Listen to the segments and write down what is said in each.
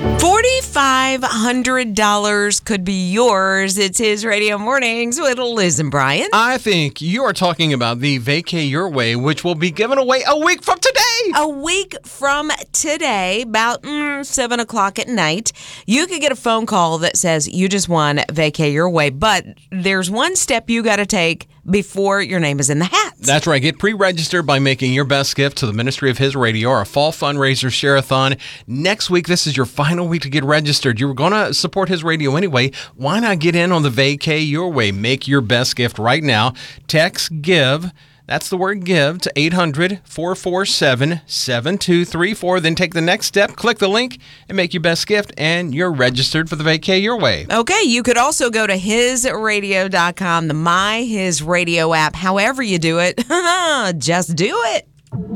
$4,500 could be yours. It's His Radio Mornings with Liz and Brian. I think you are talking about the Vacay Your Way, which will be given away a week from today. A week from today, about 7 o'clock at night, you could get a phone call that says you just won Vacay Your Way. But there's one step you got to take before your name is in the hat. That's right. Get pre-registered by making your best gift to the Ministry of His Radio, our fall fundraiser share-a-thon. Next week, this is your final week to get registered. You're going to support His Radio anyway. Why not get in on the Vacay Your Way? Make your best gift right now. Text GIVE. That's the word give to 800-447-7234. Then take the next step, click the link, and make your best gift, and you're registered for the Vacay Your Way. Okay, you could also go to hisradio.com, the My His Radio app. However you do it, just do it.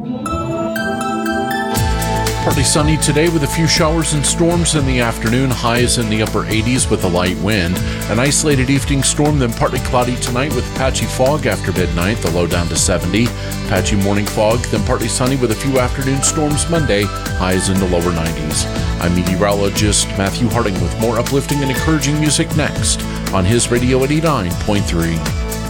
Partly sunny today with a few showers and storms in the afternoon. Highs in the upper 80s with a light wind. An isolated evening storm, then partly cloudy tonight with patchy fog after midnight, the low down to 70. Patchy morning fog, then partly sunny with a few afternoon storms Monday. Highs in the lower 90s. I'm meteorologist Matthew Harding with more uplifting and encouraging music next on His Radio 89.3.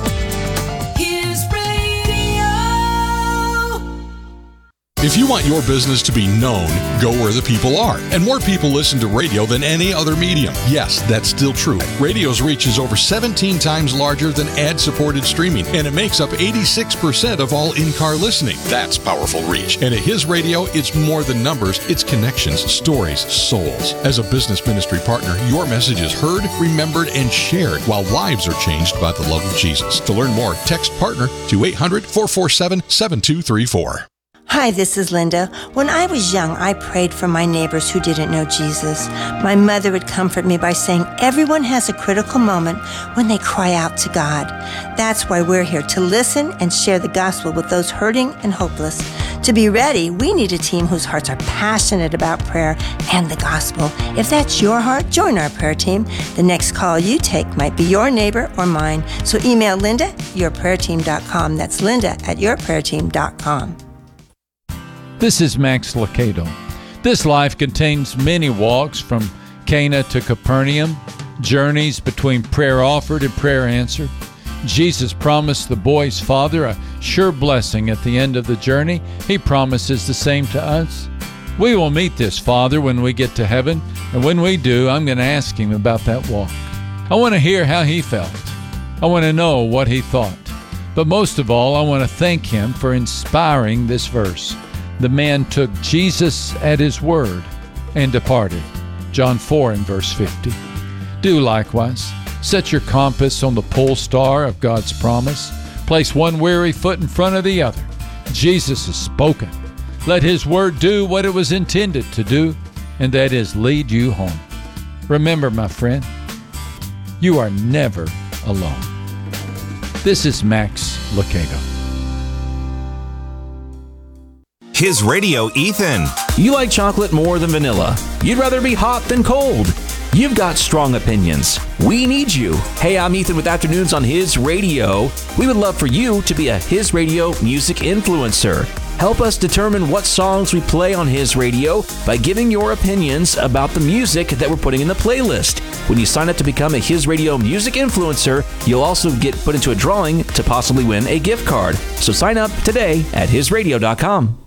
If you want your business to be known, go where the people are. And more people listen to radio than any other medium. Yes, that's still true. Radio's reach is over 17 times larger than ad-supported streaming, and it makes up 86% of all in-car listening. That's powerful reach. And at His Radio, it's more than numbers. It's connections, stories, souls. As a business ministry partner, your message is heard, remembered, and shared while lives are changed by the love of Jesus. To learn more, text PARTNER to 800-447-7234. Hi, this is Linda. When I was young, I prayed for my neighbors who didn't know Jesus. My mother would comfort me by saying everyone has a critical moment when they cry out to God. That's why we're here, to listen and share the gospel with those hurting and hopeless. To be ready, we need a team whose hearts are passionate about prayer and the gospel. If that's your heart, join our prayer team. The next call you take might be your neighbor or mine. So email Linda at yourprayerteam.com. That's Linda at yourprayerteam.com. This is Max Lucado. This life contains many walks from Cana to Capernaum, journeys between prayer offered and prayer answered. Jesus promised the boy's father a sure blessing at the end of the journey. He promises the same to us. We will meet this Father when we get to heaven, and when we do, I'm going to ask Him about that walk. I want to hear how He felt. I want to know what He thought. But most of all, I want to thank Him for inspiring this verse. The man took Jesus at His word and departed. John 4 and verse 50. Do likewise. Set your compass on the pole star of God's promise. Place one weary foot in front of the other. Jesus has spoken. Let His word do what it was intended to do, and that is lead you home. Remember, my friend, you are never alone. This is Max Lucado. His Radio Ethan. You like chocolate more than vanilla. You'd rather be hot than cold. You've got strong opinions. We need you. Hey, I'm Ethan with Afternoons on His Radio. We would love for you to be a His Radio music influencer. Help us determine what songs we play on His Radio by giving your opinions about the music that we're putting in the playlist. When you sign up to become a His Radio music influencer, you'll also get put into a drawing to possibly win a gift card. So sign up today at hisradio.com.